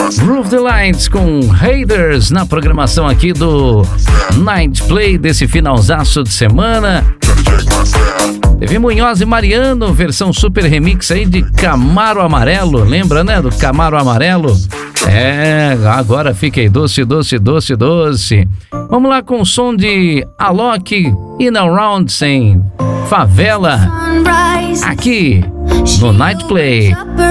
Groove the Lights com Haters na programação aqui do Night Play desse finalzaço de semana. Teve Munhoz e Mariano, versão super remix aí de Camaro Amarelo. Lembra, né, do Camaro Amarelo? É, agora fiquei doce, doce, doce, doce. Vamos lá com o som de Alok e Now Round sem Favela aqui no Night Play.